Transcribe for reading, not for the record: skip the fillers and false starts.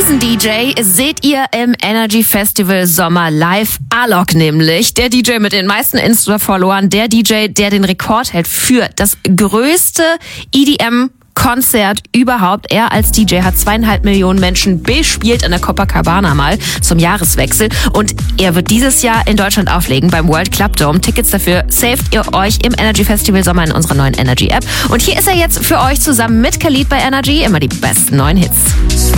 Diesen DJ seht ihr im Energy Festival Sommer live. Alok nämlich, der DJ mit den meisten Insta-Followern, der DJ, der den Rekord hält für das größte EDM-Konzert überhaupt. Er als DJ hat 2,5 Millionen Menschen bespielt in der Copacabana mal zum Jahreswechsel. Und er wird dieses Jahr in Deutschland auflegen beim World Club Dome. Tickets dafür saved ihr euch im Energy Festival Sommer in unserer neuen Energy App. Und hier ist er jetzt für euch zusammen mit Khalid bei Energy. Immer die besten neuen Hits.